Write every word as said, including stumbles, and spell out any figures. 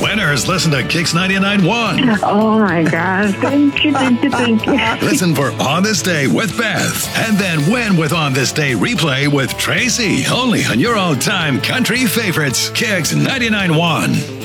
Winners listen to Kix ninety-nine point one. Oh my gosh. Thank you, thank you, thank you. Listen for On This Day with Beth. And then win with On This Day replay with Tracy. Only on your all-time country favorites, Kix ninety-nine point one.